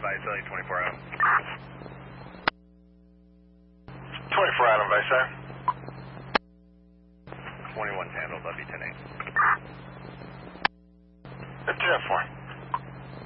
Vice, 24 Adam. 24 Adam, Vice, 21's handled, love you, 10-8.